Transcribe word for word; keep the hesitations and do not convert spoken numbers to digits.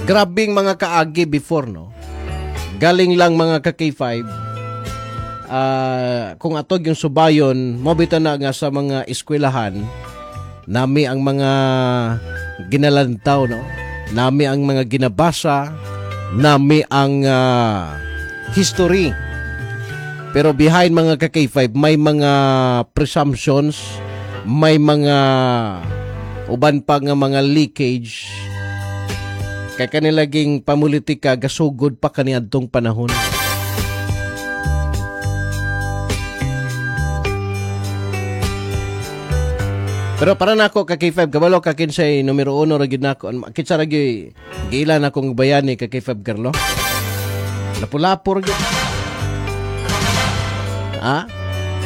Grabing mga kaagi before, no? Galing lang mga ka-K five. Uh, kung atog yung subayon, mobita na nga sa mga eskwelahan, nami ang mga ginalantaw, no? Nami ang mga ginabasa, nami ang uh, history. Pero behind mga ka-K five, may mga presumptions, may mga uban pa nga mga leakage. Kaya kanilaging pamulitika, gasugod pa kaniadtong panahon. Pero para na ako, ka-K five, kabalo kakinsay numero uno, ragid na ako. Kitsa ragid, giila na akong bayani, ka-K five, Carlo. Lapulapor, ragid. Ha?